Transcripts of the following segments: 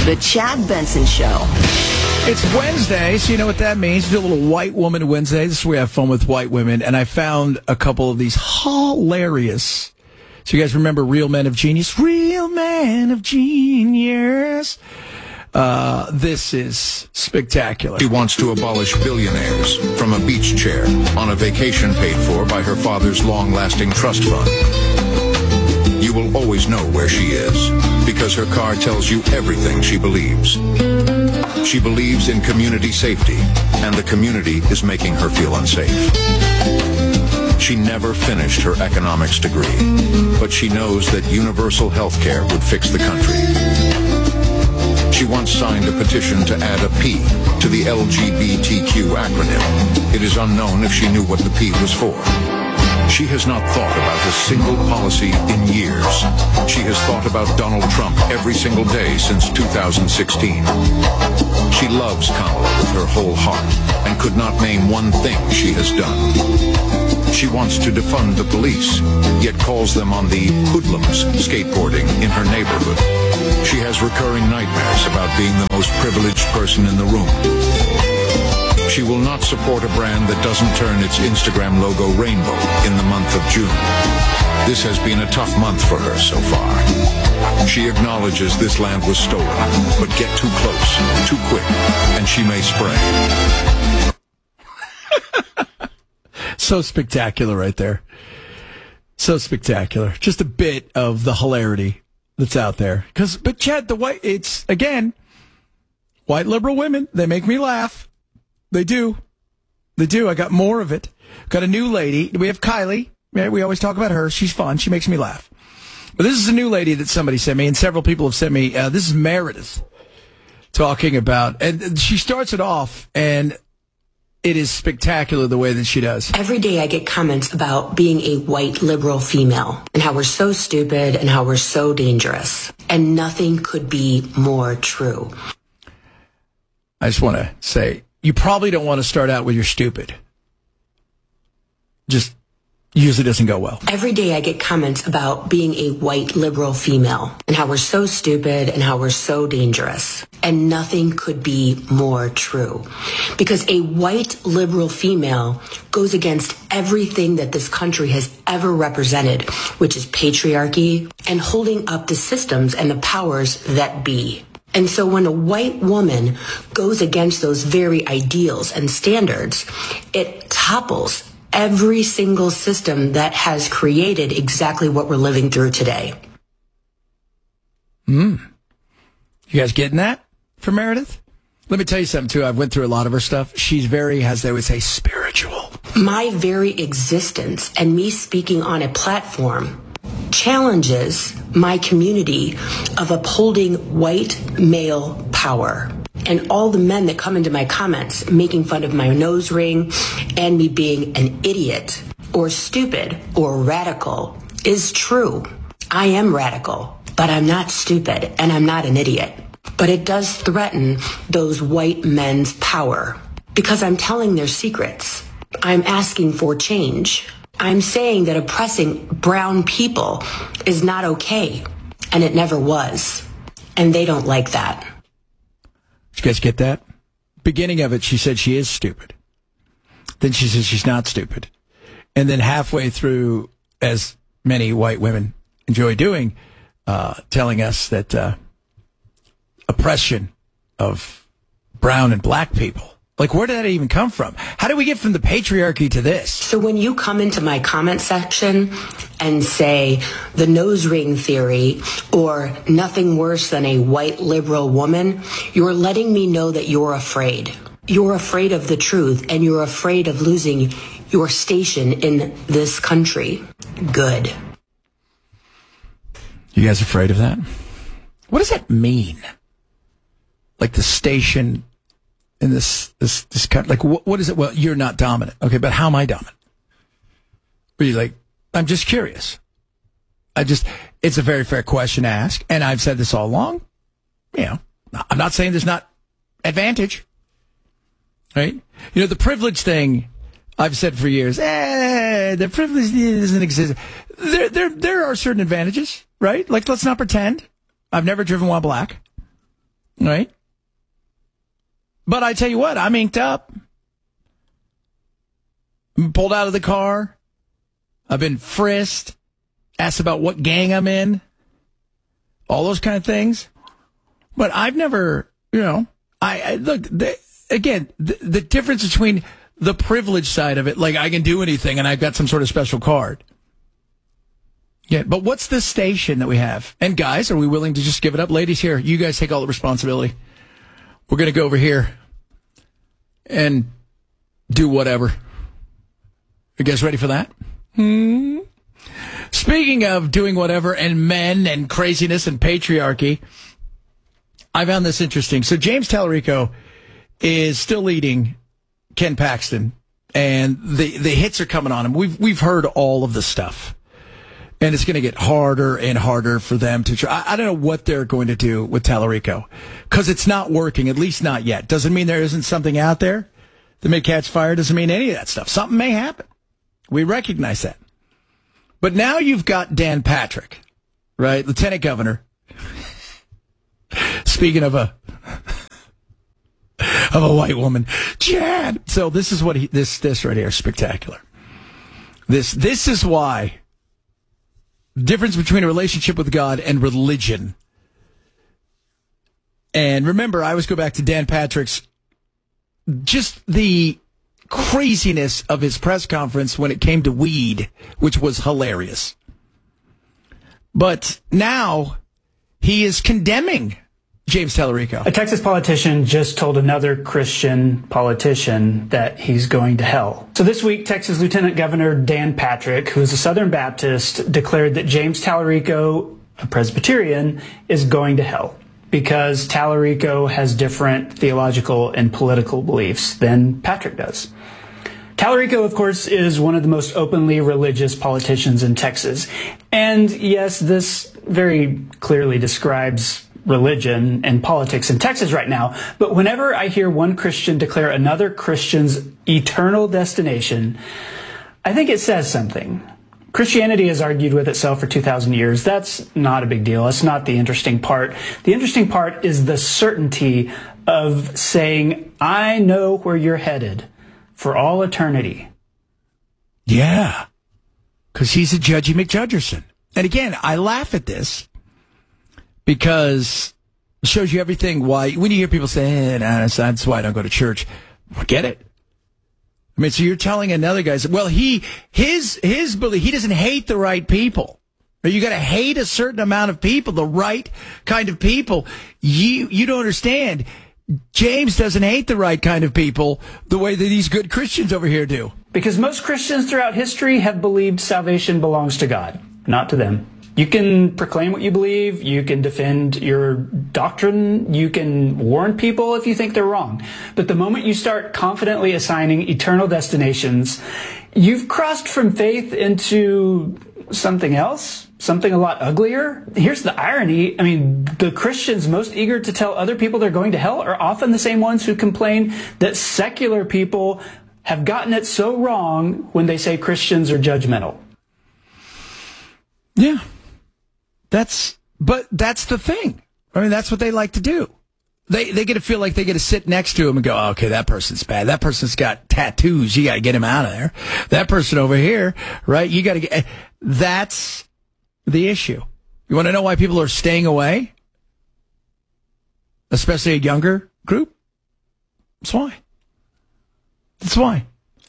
The Chad Benson Show. It's Wednesday, so you know what that means. We do a little White Woman Wednesday. This is where we have fun with white women, and I found a couple of these hilarious. So you guys remember Real Men of Genius? Real Men of Genius. This is spectacular. She wants to abolish billionaires from a beach chair on a vacation paid for by her father's long-lasting trust fund. You will always know where she is because her car tells you everything she believes. She believes in community safety, and the community is making her feel unsafe. She never finished her economics degree, but she knows that universal health care would fix the country. She once signed a petition to add a P to the LGBTQ acronym. It is unknown if she knew what the P was for. She has not thought about a single policy in years. She has thought about Donald Trump every single day since 2016. She loves Kamala with her whole heart and could not name one thing she has done. She wants to defund the police, yet calls them on the hoodlums skateboarding in her neighborhood. She has recurring nightmares about being the most privileged person in the room. She will not support a brand that doesn't turn its Instagram logo rainbow in the month of June. This has been a tough month for her so far. She acknowledges this land was stolen, but get too close, too quick, and she may spray. So spectacular right there. So spectacular. Just a bit of the hilarity that's out there. But Chad, it's, again, white liberal women, they make me laugh. They do. They do. I got more of it. Got a new lady. We have Kylie. Right? We always talk about her. She's fun. She makes me laugh. But this is a new lady that somebody sent me, and several people have sent me. This is Meredith talking about, and she starts it off, and it is spectacular the way that she does. Every day I get comments about being a white liberal female and how we're so stupid and how we're so dangerous. And nothing could be more true. I just want to say, you probably don't want to start out with you're stupid. Just usually doesn't go well. Every day I get comments about being a white liberal female and how we're so stupid and how we're so dangerous. And nothing could be more true. Because a white liberal female goes against everything that this country has ever represented, which is patriarchy and holding up the systems and the powers that be. And so when a white woman goes against those very ideals and standards, it topples every single system that has created exactly what we're living through today. You guys getting that from Meredith? Let me tell you something, too. I've went through a lot of her stuff. She's very, as they would say, spiritual. My very existence and me speaking on a platform challenges my community of upholding white male power. And all the men that come into my comments making fun of my nose ring and me being an idiot or stupid or radical is true. I am radical, but I'm not stupid and I'm not an idiot. But it does threaten those white men's power because I'm telling their secrets. I'm asking for change. I'm saying that oppressing brown people is not okay, and it never was. And they don't like that. Did you guys get that? Beginning of it, she said she is stupid. Then she says she's not stupid. And then halfway through, as many white women enjoy doing, telling us that oppression of brown and black people. Like, where did that even come from? How did we get from the patriarchy to this? So when you come into my comment section and say the nose ring theory or nothing worse than a white liberal woman, you're letting me know that you're afraid. You're afraid of the truth and you're afraid of losing your station in this country. Good. You guys afraid of that? What does that mean? Like the station in this kind, like what is it? Well, you're not dominant, okay, but how am I dominant? But you're like, I'm just curious. It's a very fair question to ask, and I've said this all along. You know, I'm not saying there's not advantage, right? You know, the privilege thing. I've said for years, the privilege doesn't exist. There are certain advantages, right? Like, let's not pretend. I've never driven while black. Right? But I tell you what, I'm inked up. I'm pulled out of the car. I've been frisked. Asked about what gang I'm in. All those kind of things. But I've never, I look, the difference between the privilege side of it, like I can do anything and I've got some sort of special card. Yeah, but what's the station that we have? And guys, are we willing to just give it up? Ladies, here, you guys take all the responsibility. We're going to go over here and do whatever. You guys ready for that? Speaking of doing whatever and men and craziness and patriarchy, I found this interesting. So James Tallarico is still leading Ken Paxton, and the hits are coming on him. We've heard all of the stuff, and it's going to get harder and harder for them to try. I don't know what they're going to do with Tallarico because it's not working, at least not yet. Doesn't mean there isn't something out there that may catch fire. Doesn't mean any of that stuff. Something may happen. We recognize that. But now you've got Dan Patrick, right? Lieutenant Governor. Speaking of a white woman, Chad. So this is what this right here is spectacular. This is why the difference between a relationship with God and religion. And remember, I always go back to Dan Patrick's, just the craziness of his press conference when it came to weed, which was hilarious. But now he is condemning James Tallarico. A Texas politician just told another Christian politician that he's going to hell. So this week, Texas Lieutenant Governor Dan Patrick, who is a Southern Baptist, declared that James Tallarico, a Presbyterian, is going to hell because Tallarico has different theological and political beliefs than Patrick does. Tallarico, of course, is one of the most openly religious politicians in Texas. And yes, this very clearly describes religion and politics in Texas right now. But whenever I hear one Christian declare another Christian's eternal destination, I think it says something. Christianity has argued with itself for 2,000 years. That's not a big deal. That's not the interesting part. The interesting part is the certainty of saying, I know where you're headed for all eternity. Yeah, because he's a Judgy McJudgerson. And again, I laugh at this because it shows you everything why, when you hear people say, that's why I don't go to church. Forget it. I mean, so you're telling another guy, well, his belief, he doesn't hate the right people. You got to hate a certain amount of people, the right kind of people. You don't understand. James doesn't hate the right kind of people the way that these good Christians over here do. Because most Christians throughout history have believed salvation belongs to God, not to them. You can proclaim what you believe, you can defend your doctrine, you can warn people if you think they're wrong. But the moment you start confidently assigning eternal destinations, you've crossed from faith into something else, something a lot uglier. Here's the irony. I mean, the Christians most eager to tell other people they're going to hell are often the same ones who complain that secular people have gotten it so wrong when they say Christians are judgmental. Yeah. That's the thing. I mean, that's what they like to do. They get to feel like they get to sit next to him and go, oh, okay, that person's bad. That person's got tattoos. You got to get him out of there. That person over here, right? You got to get, that's the issue. You want to know why people are staying away? Especially a younger group? That's why. That's why.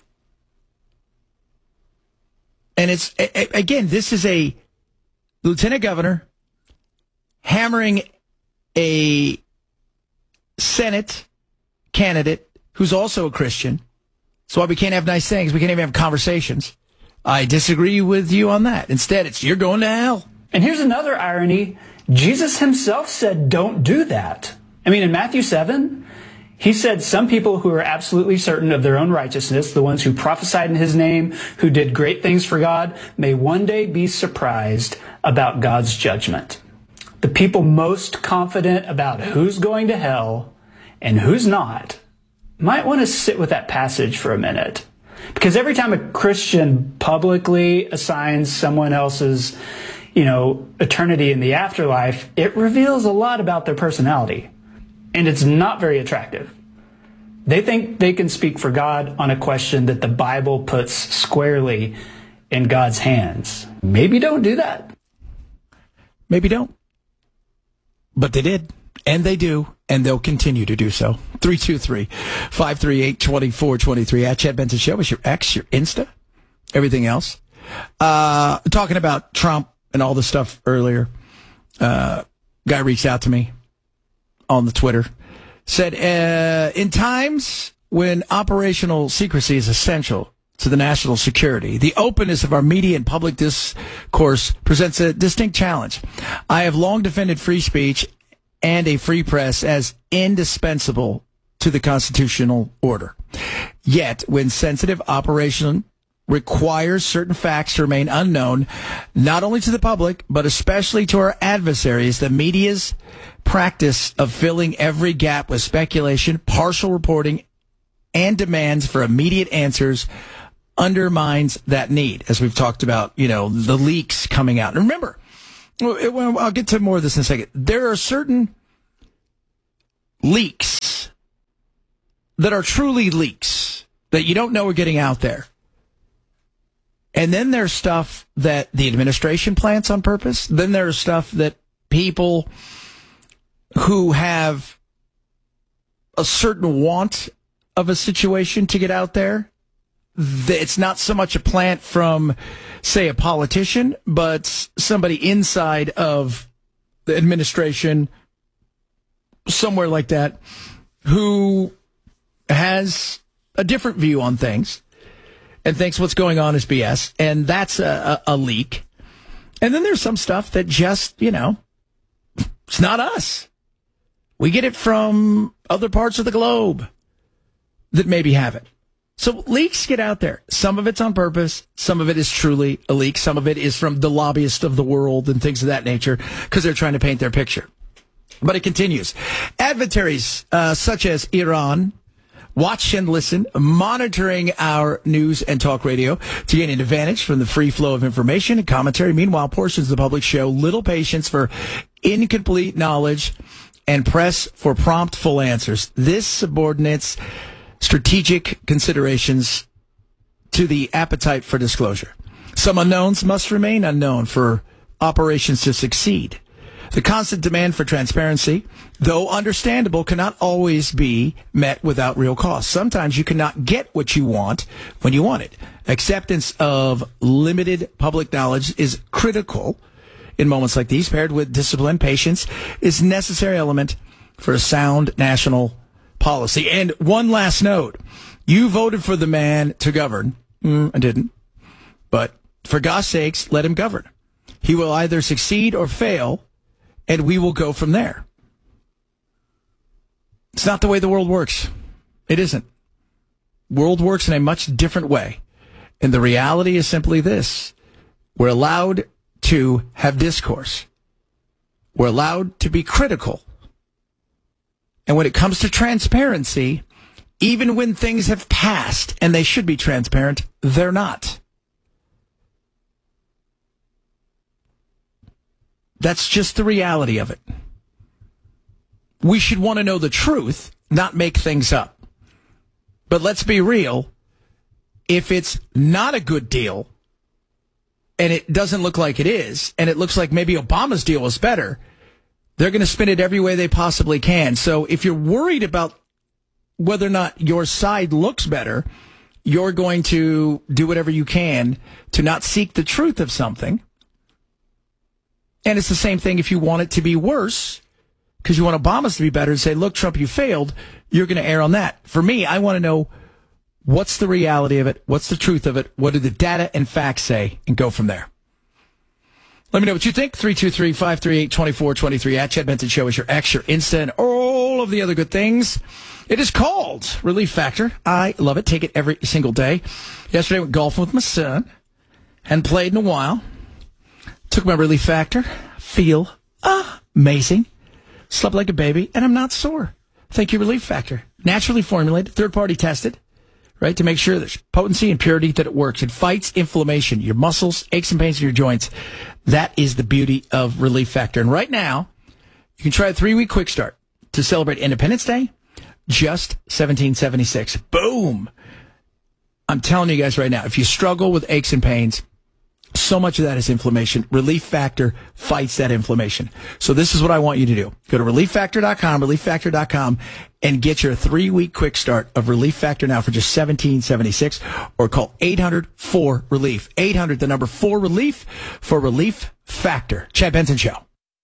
And it's, again, this is a lieutenant governor hammering a Senate candidate who's also a Christian. That's why we can't have nice things. We can't even have conversations. I disagree with you on that. Instead, it's you're going to hell. And here's another irony. Jesus himself said, don't do that. I mean, in Matthew 7, he said some people who are absolutely certain of their own righteousness, the ones who prophesied in his name, who did great things for God, may one day be surprised about God's judgment. The people most confident about who's going to hell and who's not might want to sit with that passage for a minute. Because every time a Christian publicly assigns someone else's, eternity in the afterlife, it reveals a lot about their personality. and it's not very attractive. They think they can speak for God on a question that the Bible puts squarely in God's hands. Maybe don't do that. Maybe don't. But they did. And they do. And they'll continue to do so. 323-538-2423 at Chad Benson Show is your X, your Insta, everything else. Talking about Trump and all the stuff earlier. Guy reached out to me on the Twitter. Said, in times when operational secrecy is essential to the national security, the openness of our media and public discourse presents a distinct challenge. I have long defended free speech and a free press as indispensable to the constitutional order. Yet, when sensitive operation requires certain facts to remain unknown, not only to the public, but especially to our adversaries, the media's practice of filling every gap with speculation, partial reporting, and demands for immediate answers undermines that need. As we've talked about, the leaks coming out. And remember, I'll get to more of this in a second. There are certain leaks that are truly leaks that you don't know are getting out there. And then there's stuff that the administration plants on purpose. Then there's stuff that people who have a certain want of a situation to get out there. It's not so much a plant from, say, a politician, but somebody inside of the administration, somewhere like that, who has a different view on things and thinks what's going on is BS, and that's a leak. And then there's some stuff that just, it's not us. We get it from other parts of the globe that maybe have it. So leaks get out there. Some of it's on purpose. Some of it is truly a leak. Some of it is from the lobbyists of the world and things of that nature because they're trying to paint their picture. But it continues. Adversaries such as Iran watch and listen, monitoring our news and talk radio to gain an advantage from the free flow of information and commentary. Meanwhile, portions of the public show little patience for incomplete knowledge and press for prompt, full answers. This subordinates strategic considerations to the appetite for disclosure. Some unknowns must remain unknown for operations to succeed. The constant demand for transparency, though understandable, cannot always be met without real cost. Sometimes you cannot get what you want when you want it. Acceptance of limited public knowledge is critical in moments like these. Paired with discipline, patience is a necessary element for a sound national policy. And one last note. You voted for the man to govern. I didn't. But for God's sakes, let him govern. He will either succeed or fail, and we will go from there. It's not the way the world works. It isn't. World works in a much different way. And the reality is simply this. We're allowed to have discourse. We're allowed to be critical. And when it comes to transparency, even when things have passed and they should be transparent, they're not. That's just the reality of it. We should want to know the truth, not make things up. But let's be real. If it's not a good deal, and it doesn't look like it is, and it looks like maybe Obama's deal was better, they're going to spin it every way they possibly can. So if you're worried about whether or not your side looks better, you're going to do whatever you can to not seek the truth of something. And it's the same thing if you want it to be worse, because you want Obama's to be better and say, look, Trump, you failed. You're going to err on that. For me, I want to know what's the reality of it? What's the truth of it? What do the data and facts say? And go from there. Let me know what you think. 323-538-2423 at Chad Benson Show is your X, your Insta, and all of the other good things. It is called Relief Factor. I love it. Take it every single day. Yesterday I went golfing with my son. Hadn't played in a while. Took my Relief Factor. Feel amazing. Slept like a baby, and I'm not sore. Thank you, Relief Factor. Naturally formulated, third-party tested, right, to make sure there's potency and purity, that it works. It fights inflammation, your muscles, aches and pains in your joints. That is the beauty of Relief Factor. And right now, you can try a 3-week quick start. to celebrate Independence Day, just $17.76. Boom. I'm telling you guys right now, if you struggle with aches and pains, so much of that is inflammation. Relief Factor fights that inflammation. So this is what I want you to do. Go to relieffactor.com, and get your 3-week quick start of Relief Factor now for just $17.76, or call 800-4-RELIEF. 800, the number 4-RELIEF for Relief Factor. Chad Benson Show.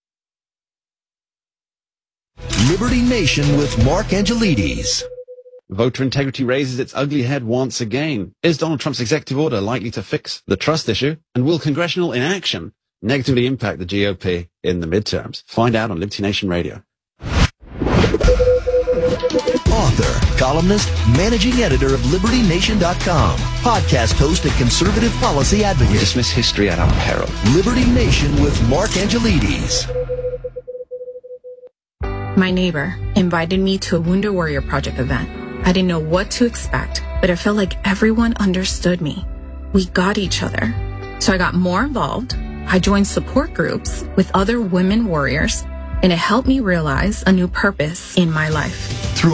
Liberty Nation with Mark Angelides. Voter integrity raises its ugly head once again. Is Donald Trump's executive order likely to fix the trust issue? And will congressional inaction negatively impact the GOP in the midterms? Find out on Liberty Nation Radio. Author, columnist, managing editor of LibertyNation.com, podcast host and conservative policy advocate. We dismiss history at our peril. Liberty Nation with Mark Angelides. My neighbor invited me to a Wounded Warrior Project event. I didn't know what to expect, but I felt like everyone understood me. We got each other. So I got more involved. I joined support groups with other women warriors, and it helped me realize a new purpose in my life.